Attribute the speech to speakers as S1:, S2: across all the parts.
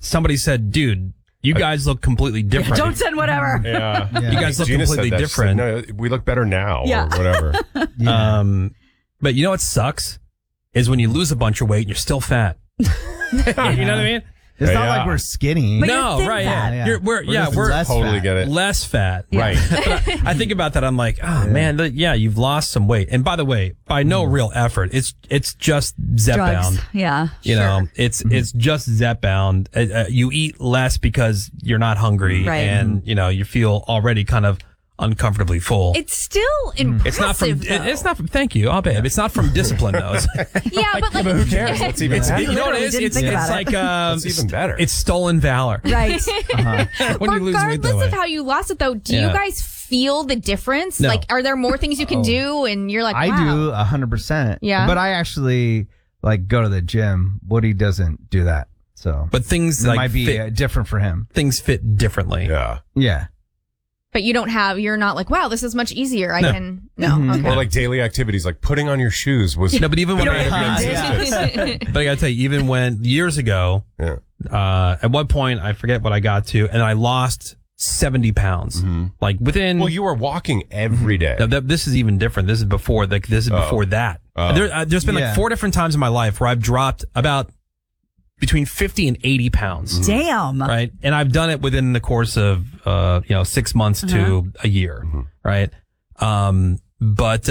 S1: somebody said, dude, you guys look completely different.
S2: Don't send whatever.
S3: Yeah.
S1: You guys look
S3: Gina
S1: completely
S3: said that.
S1: different.
S3: She said, no, we look better now or whatever.
S1: But you know what sucks? Is when you lose a bunch of weight and you're still fat. You know what I mean?
S4: It's not like we're skinny.
S2: But
S1: No,
S2: you're
S1: right?
S2: thin
S1: Yeah,
S2: fat.
S1: we're
S4: less
S3: totally
S4: fat.
S3: get it.
S1: less fat,
S3: Right.
S1: But I think about that. I'm like, oh man, you've lost some weight. And by the way, by no real effort, it's just Zepbound.
S2: Drugs. Yeah.
S1: You know, it's just Zepbound. You eat less because you're not hungry,
S2: Right.
S1: and you know you feel already kind of uncomfortably full.
S5: It's still impressive.
S1: It's not from.
S5: though.
S1: It's not from. Thank you, oh babe. It's not from discipline though.
S5: Yeah, but like,
S3: Who cares? That's even better.
S1: You know what it is?
S2: Didn't
S1: It's
S2: think about it.
S1: like
S3: That's even better.
S1: It's stolen valor.
S2: Right.
S1: When you lose weight that
S5: regardless
S1: way.
S5: of how you lost it, though, do
S1: Yeah.
S5: you guys feel the difference?
S1: No.
S5: Like, are there more things you can do? And you're like,
S4: I
S5: wow.
S4: do 100%.
S5: Yeah.
S4: But I actually go to the gym. Woody doesn't do that. So
S1: But things
S4: it
S1: like
S4: might be
S1: fit,
S4: different for him.
S1: things fit differently.
S3: Yeah.
S4: Yeah.
S5: But you're not like, wow, this is much easier. I can. No. Okay.
S3: Or like daily activities, like putting on your shoes was.
S1: No, but even when
S3: But
S1: I gotta tell you, even when years ago, at one point I forget what I got to, and I lost 70 pounds. Like within.
S3: Well, you were walking every day.
S1: No, this is even different. This is before. Like this is before that. There's been like 4 different times in my life where I've dropped about between 50 and 80 pounds.
S2: Damn.
S1: Right. And I've done it within the course of, 6 months to a year. Right. But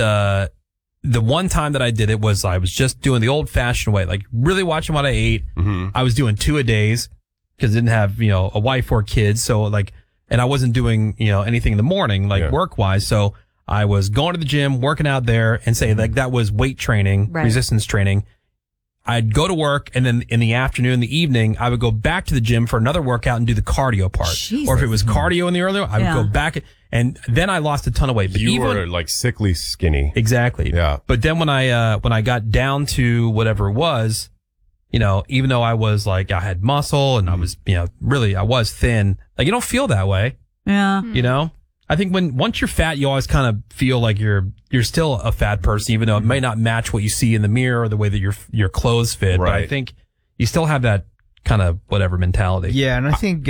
S1: the one time that I did it was I was just doing the old fashioned way, like really watching what I ate. I was doing 2 a days because I didn't have, a wife or kids. So like, and I wasn't doing, anything in the morning, like work wise. So I was going to the gym, working out there and say like that was weight training,
S2: Right.
S1: resistance training. I'd go to work and then in the afternoon, the evening, I would go back to the gym for another workout and do the cardio part.
S2: Jesus.
S1: Or if it was cardio in the earlier, I would go back and then I lost a ton of weight. But
S3: You
S1: even,
S3: were like sickly skinny.
S1: exactly.
S3: Yeah.
S1: But then when I got down to whatever it was, even though I was like, I had muscle and I was, really, I was thin. Like you don't feel that way,
S2: Yeah.
S1: I think once you're fat, you always kind of feel like you're still a fat person, even though it may not match what you see in the mirror or the way that your clothes fit. But I
S3: Right.
S1: think you still have that kind of whatever mentality.
S4: Yeah. And I think,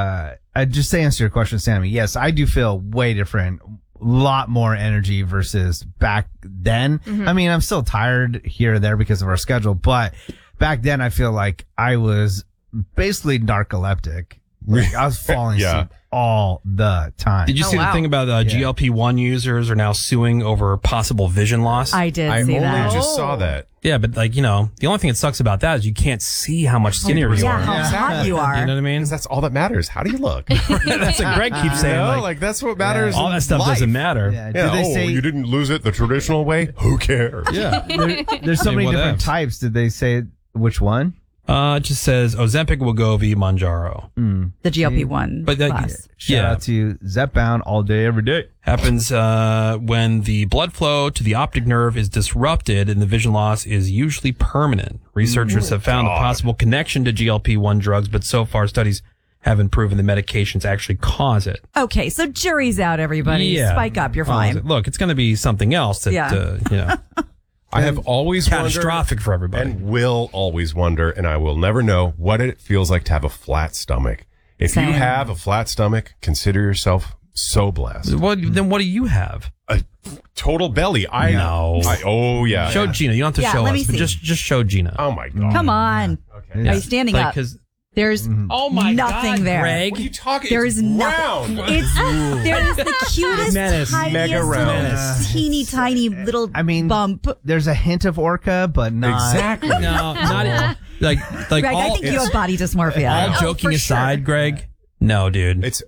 S4: just to answer your question, Sammy, yes, I do feel way different. A lot more energy versus back then. I mean, I'm still tired here or there because of our schedule, but back then I feel like I was basically narcoleptic. Like, I was falling
S3: Yeah.
S4: asleep all the time.
S1: Did you see the thing about GLP-1 users are now suing over possible vision loss?
S2: I did
S3: I
S2: see
S3: only
S2: that.
S3: just saw that.
S1: Yeah, but like, the only thing that sucks about that is you can't see how much skinnier you
S2: Yeah,
S1: are.
S2: how hot you are.
S1: You know what I mean?
S3: Because that's all that matters. How do you look?
S1: That's what Greg keeps saying. Like,
S3: that's what matters.
S1: all
S3: in
S1: that stuff
S3: life.
S1: doesn't matter.
S4: Yeah.
S3: Yeah.
S4: Did they say
S3: you didn't lose it the traditional way? Who cares?
S1: Yeah.
S4: there's so
S1: Hey,
S4: many
S1: what
S4: different
S1: ifs?
S4: types? Did they say which one?
S1: It just says Ozempic, Wegovy, Mounjaro.
S2: The GLP-1
S1: But that,
S2: class.
S4: Shout out to Zepbound all day, every day.
S1: happens when the blood flow to the optic nerve is disrupted and the vision loss is usually permanent. Researchers have found a possible connection to GLP-1 drugs, but so far studies haven't proven the medications actually cause it.
S2: Okay, so jury's out, everybody.
S1: Yeah.
S2: Spike up. You're fine.
S1: Look, it's going to be something else that,
S3: I have always wondered
S1: catastrophic for everybody.
S3: and will always wonder, and I will never know what it feels like to have a flat stomach. If
S2: Same.
S3: you have a flat stomach, consider yourself so blessed.
S1: Then what do you have?
S3: A total belly.
S1: No.
S3: Oh yeah.
S1: Show Gina. You don't have to
S2: Yeah,
S1: show
S2: let
S1: us,
S2: me
S1: but
S2: see.
S1: just show Gina.
S3: Oh my god.
S2: Come on.
S3: Okay.
S2: Are you standing up?
S1: Because
S2: There's
S1: oh my
S2: nothing
S1: God,
S2: there.
S1: Greg.
S3: What are you talking?
S2: There
S3: It's
S2: is nothing.
S3: round.
S2: It's there is the cutest,
S1: Menace.
S2: tiniest,
S3: Mega round.
S2: little teeny tiny little bump.
S4: There's a hint of orca, but not
S3: Exactly.
S1: no, not like
S2: Greg,
S1: all,
S2: I think you have body dysmorphia.
S1: all joking
S2: for
S1: aside,
S2: sure.
S1: Greg. No, dude.
S3: It's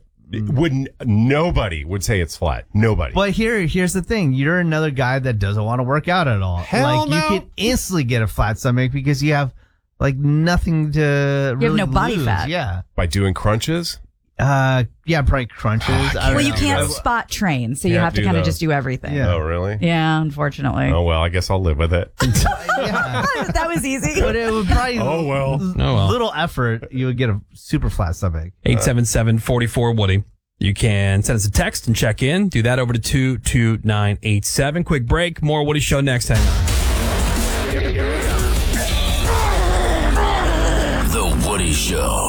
S3: nobody would say it's flat. Nobody.
S4: But here's the thing. You're another guy that doesn't want to work out at all.
S3: Hell no.
S4: You can instantly get a flat stomach because you have like nothing to really
S2: no body
S4: lose.
S2: fat.
S4: Yeah.
S3: By doing crunches.
S4: Yeah, probably crunches. I don't
S2: Well, you
S4: know.
S2: can't
S3: That's-
S2: spot train, so you
S3: Can't
S2: have to
S3: do
S2: kind of
S3: those.
S2: just do everything.
S4: Yeah.
S3: Oh really?
S2: Yeah, unfortunately.
S3: Oh well, I guess I'll live with it.
S4: Yeah.
S2: That was easy.
S4: But it would probably
S3: Oh well.
S1: Oh, well.
S4: little effort, you would get a super flat stomach.
S1: 877-44-WOODY. You can send us a text and check in. Do that over to 22987. Quick break. More Woody Show next. Hang on.